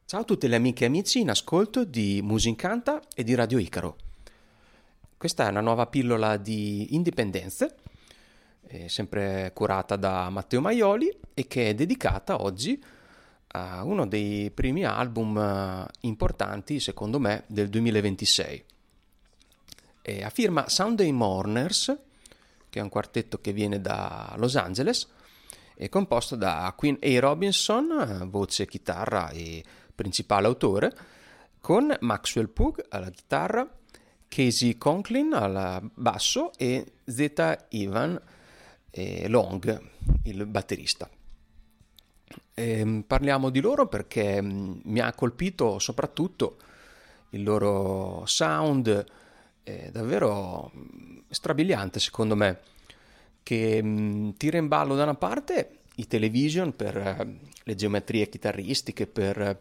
Ciao a tutte le amiche e amici in ascolto di Musincanta e di Radio Icaro. Questa è una nuova pillola di indipendenze, sempre curata da Matteo Maioli e che è dedicata oggi a uno dei primi album importanti, secondo me, del 2026. A firma Sunday Mourners, che è un quartetto che viene da Los Angeles, è composto da Quinn A. Robinson, voce, chitarra e principale autore, con Maxwell Pugh alla chitarra, Casey Conklin al basso e Zeta Ivan Long, il batterista. Parliamo di loro perché mi ha colpito soprattutto il loro sound davvero strabiliante, secondo me, che tira in ballo da una parte i Television per le geometrie chitarristiche, per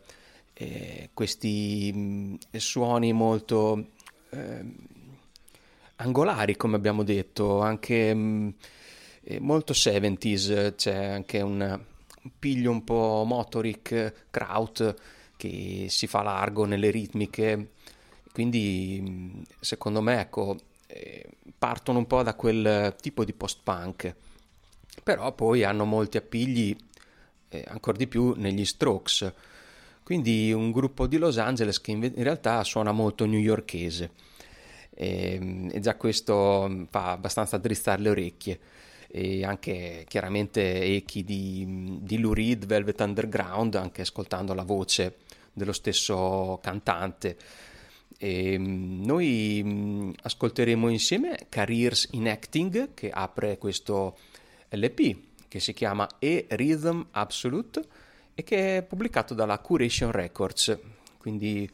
questi suoni molto angolari, come abbiamo detto, anche molto 70s. C'è anche un piglio un po' Motorik, Kraut, che si fa largo nelle ritmiche, quindi secondo me, ecco, partono un po' da quel tipo di post-punk, però poi hanno molti appigli ancora di più negli Strokes. Quindi un gruppo di Los Angeles che in realtà suona molto newyorkese, e già questo fa abbastanza drizzare le orecchie, e anche chiaramente echi di Lou Reed, Velvet Underground, anche ascoltando la voce dello stesso cantante. Noi ascolteremo insieme Careers in Acting, che apre questo LP che si chiama A Rhythm Absolute e che è pubblicato dalla Curation Records, quindi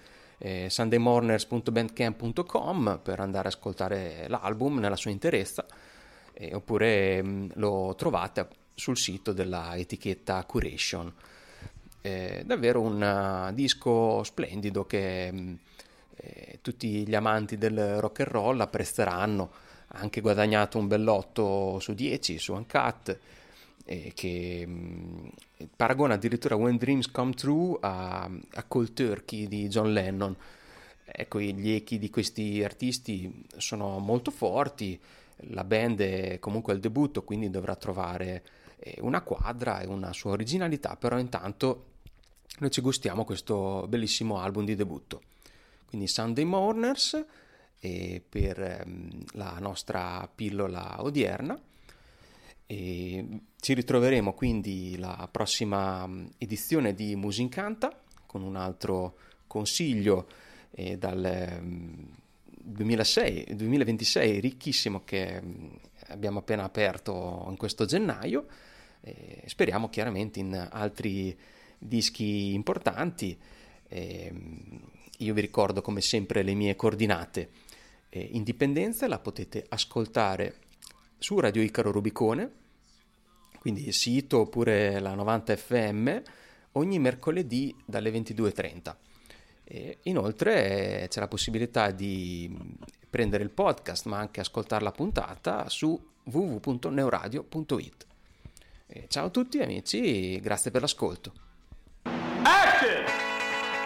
sundaymorners.bandcamp.com per andare ad ascoltare l'album nella sua interezza, oppure lo trovate sul sito della etichetta Curation. Davvero un disco splendido che tutti gli amanti del rock and roll apprezzeranno. Ha anche guadagnato un bell'8 su 10 su Uncut, che paragona addirittura When Dreams Come True a Cold Turkey di John Lennon. Ecco, gli echi di questi artisti sono molto forti. La band è comunque al debutto, quindi dovrà trovare una quadra e una sua originalità, però intanto noi ci gustiamo questo bellissimo album di debutto. Quindi Sunday Mourners per la nostra pillola odierna. E ci ritroveremo quindi la prossima edizione di Musincanta con un altro consiglio dal 2026 ricchissimo che abbiamo appena aperto in questo gennaio. Speriamo chiaramente in altri dischi importanti. Io vi ricordo come sempre le mie coordinate. Indipendenza la potete ascoltare su Radio Icaro Rubicone, quindi il sito oppure la 90 FM, ogni mercoledì dalle 22:30. Inoltre c'è la possibilità di prendere il podcast ma anche ascoltare la puntata su www.neuradio.it. Ciao a tutti amici, grazie per l'ascolto.